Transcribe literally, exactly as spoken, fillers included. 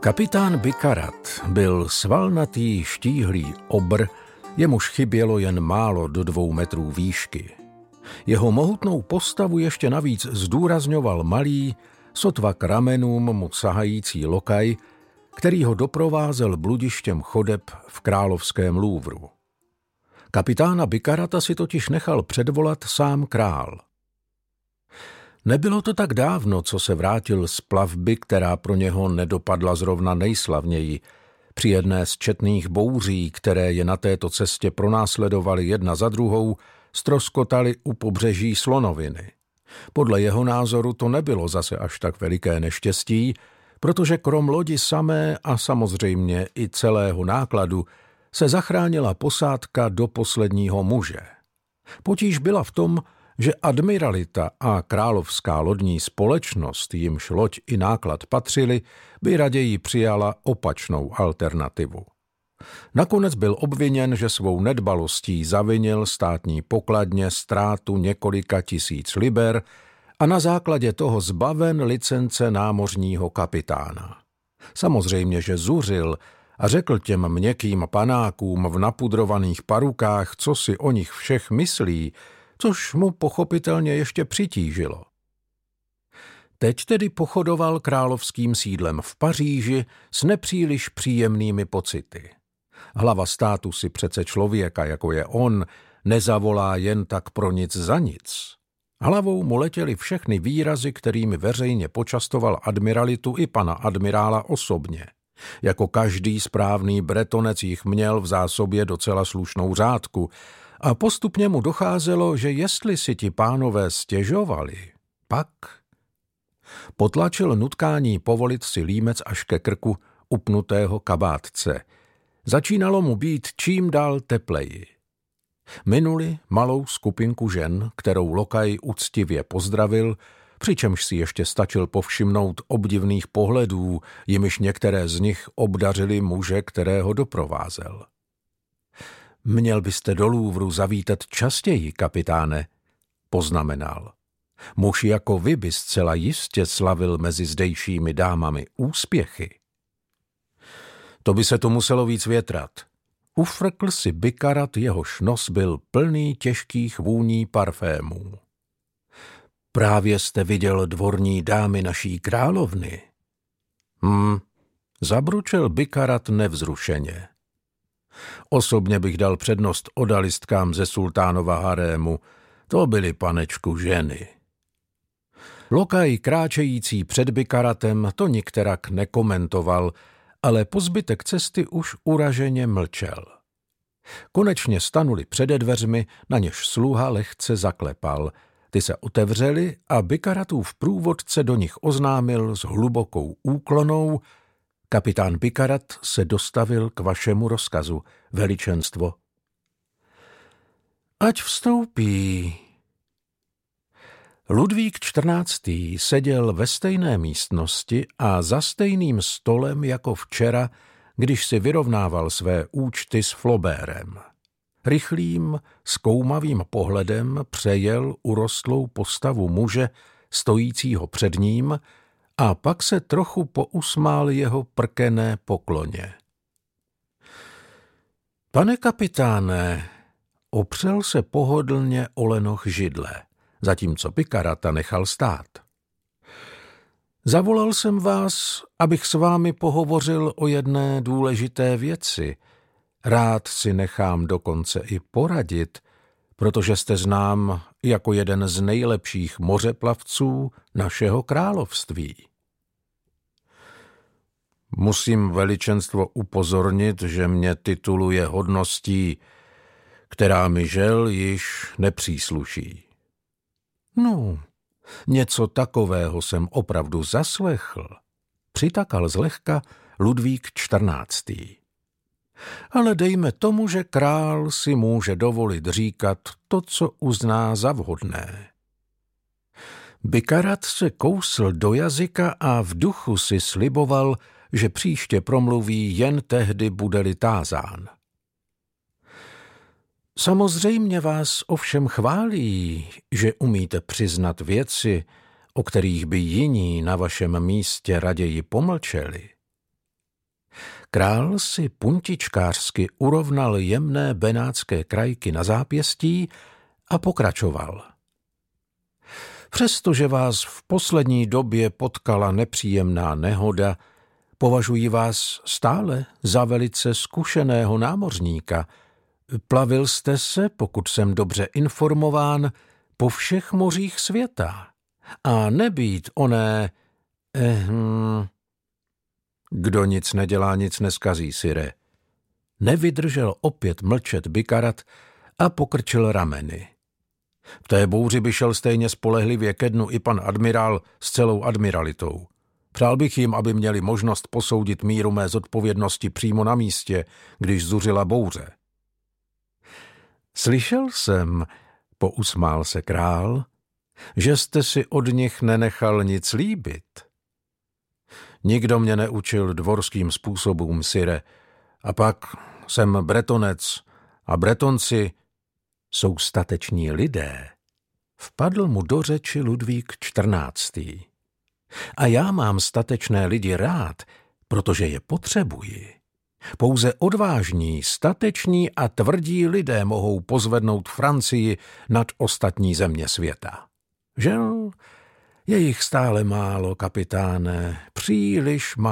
Kapitán Bikarat byl svalnatý, štíhlý obr, jemuž chybělo jen málo do dvou metrů výšky. Jeho mohutnou postavu ještě navíc zdůrazňoval malý, sotva k ramenům mu sahající lokaj, který ho doprovázel bludištěm chodeb v královském Louvru. Kapitána Bikarata si totiž nechal předvolat sám král. Nebylo to tak dávno, co se vrátil z plavby, která pro něho nedopadla zrovna nejslavněji, při jedné z četných bouří, které je na této cestě pronásledovaly jedna za druhou, ztroskotaly u pobřeží Slonoviny. Podle jeho názoru to nebylo zase až tak veliké neštěstí, protože krom lodi samé a samozřejmě i celého nákladu se zachránila posádka do posledního muže. Potíž byla v tom, že admiralita a královská lodní společnost, jimž loď i náklad patřili, by raději přijala opačnou alternativu. Nakonec byl obviněn, že svou nedbalostí zavinil státní pokladně ztrátu několika tisíc liber a na základě toho zbaven licence námořního kapitána. Samozřejmě, že zuřil a řekl těm měkkým panákům v napudrovaných parukách, co si o nich všech myslí, což mu pochopitelně ještě přitížilo. Teď tedy pochodoval královským sídlem v Paříži s nepříliš příjemnými pocity. Hlava státu si přece člověka, jako je on, nezavolá jen tak pro nic za nic. Hlavou mu letěly všechny výrazy, kterými veřejně počastoval admiralitu i pana admirála osobně. Jako každý správný bretonec jich měl v zásobě docela slušnou řádku a postupně mu docházelo, že jestli si ti pánové stěžovali, pak... Potlačil nutkání povolit si límec až ke krku upnutého kabátce. Začínalo mu být čím dál tepleji. Minuli malou skupinku žen, kterou lokaj uctivě pozdravil, přičemž si ještě stačil povšimnout obdivných pohledů, jimiž některé z nich obdařili muže, kterého doprovázel. Měl byste do Louvru zavítat častěji, kapitáne, poznamenal. Muž jako vy by zcela jistě slavil mezi zdejšími dámami úspěchy. To by se to muselo víc větrat. Ufrkl si Bikarat, jehož nos byl plný těžkých vůní parfémů. Právě jste viděl dvorní dámy naší královny. Hm, zabručel Bikarat nevzrušeně. Osobně bych dal přednost odalistkám ze sultánova harému, to byly, panečku, ženy. Lokaj kráčející před Bikaratem to nikterak nekomentoval, ale po zbytek cesty už uraženě mlčel. Konečně stanuli přede dveřmi, na něž sluha lehce zaklepal. Ty se otevřely a Bikaratův průvodce do nich oznámil s hlubokou úklonou: kapitán Bikarat se dostavil k vašemu rozkazu, veličenstvo. Ať vstoupí. Ludvík čtrnáctý seděl ve stejné místnosti a za stejným stolem jako včera, když si vyrovnával své účty s Flaubertem. Rychlým, zkoumavým pohledem přejel urostlou postavu muže stojícího před ním a pak se trochu pousmál jeho prkené pokloně. Pane kapitáne, opřel se pohodlně o lenoch židle, zatímco Bikarata nechal stát. Zavolal jsem vás, abych s vámi pohovořil o jedné důležité věci. Rád si nechám dokonce i poradit, protože jste znám jako jeden z nejlepších mořeplavců našeho království. Musím veličenstvo upozornit, že mě tituluje hodností, která mi žel již nepřísluší. No, něco takového jsem opravdu zaslechl, přitakal zlehka Ludvík čtrnáctý. Ale dejme tomu, že král si může dovolit říkat to, co uzná za vhodné. Bikarat se kousl do jazyka a v duchu si sliboval, že příště promluví jen tehdy, bude-li tázán. Samozřejmě vás ovšem chválí, že umíte přiznat věci, o kterých by jiní na vašem místě raději pomlčeli. Král si puntičkářsky urovnal jemné benátské krajky na zápěstí a pokračoval. Přestože vás v poslední době potkala nepříjemná nehoda, považuji vás stále za velice zkušeného námořníka. Plavil jste se, pokud jsem dobře informován, po všech mořích světa. A nebýt oné... Ehm, kdo nic nedělá, nic neskazí, sire. Nevydržel opět mlčet Bikarat a pokrčil rameny. V té bouři by šel stejně spolehlivě ke dnu i pan admirál s celou admiralitou. Přál bych jim, aby měli možnost posoudit míru mé zodpovědnosti přímo na místě, když zuřila bouře. Slyšel jsem, pousmál se král, že jste si od nich nenechal nic líbit. Nikdo mě neučil dvorským způsobům, sire, a pak jsem Bretonec a Bretonci jsou stateční lidé. Vpadl mu do řeči Ludvík čtrnáctý. A já mám statečné lidi rád, protože je potřebuji. Pouze odvážní, stateční a tvrdí lidé mohou pozvednout Francii nad ostatní země světa. Žel, je jich stále málo, kapitáne, příliš málo.